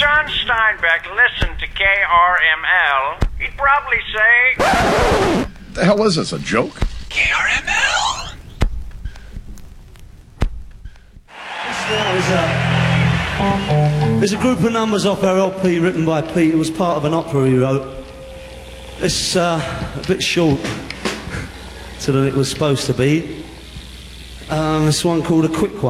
John Steinbeck listened to KRML, he'd probably say... The hell is this, a joke? KRML! There's a group of numbers off our LP written by Pete. It was part of an opera he wrote. It's a bit short to than it was supposed to be. This one called A Quick One.